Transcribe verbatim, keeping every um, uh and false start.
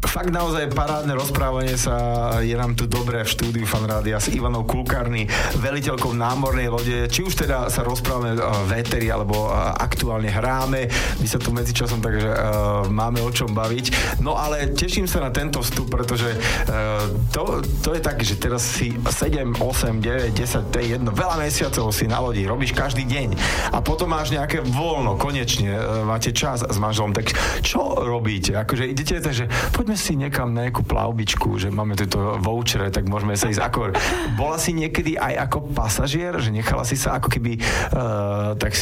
fakt naozaj parádne rozprávanie sa je nám tu dobré v štúdiu Fanrádia s Ivanou Kulkarný, veliteľkou námornej lode. Či už teda sa rozprávame v éteri, alebo aktuálne hráme. My sa tu medzičasom, takže uh, máme o čom baviť. No ale teším sa na tento vstup, pretože uh, to, to je tak, že teraz si sedem, osem, deväť, desať, to je jedno, veľa mesiacov si na lodi, robíš každý deň a potom máš nejaké voľno, konečne uh, máte čas s manželom, tak čo robíte? Akože idete, takže poďme si niekam na nejakú plavbičku, že máme túto vouchere, tak môžeme sa ísť. Ako, bola si niekedy aj ako pasažier, že nechala si sa ako keby uh, tak